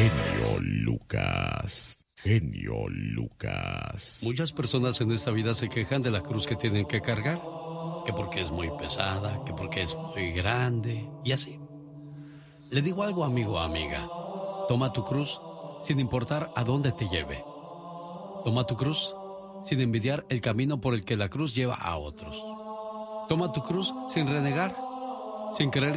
Genio Lucas. Genio Lucas. Muchas personas en esta vida se quejan de la cruz que tienen que cargar. Que porque es muy pesada, que porque es muy grande, y así. Le digo algo, amigo o amiga. Toma tu cruz sin importar a dónde te lleve. Toma tu cruz sin envidiar el camino por el que la cruz lleva a otros. Toma tu cruz sin renegar, sin creer